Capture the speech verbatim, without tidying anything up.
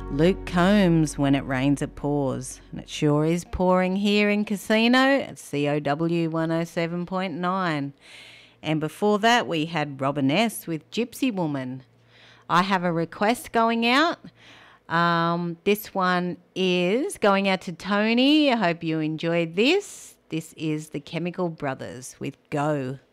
Luke Combs, When It Rains It Pours. And it sure is pouring here in Casino at C O W one oh seven point nine. And before that we had Robin S. with Gypsy Woman. I have a request going out. Um, this one is going out to Tony. I hope you enjoyed this. This is the Chemical Brothers with Go.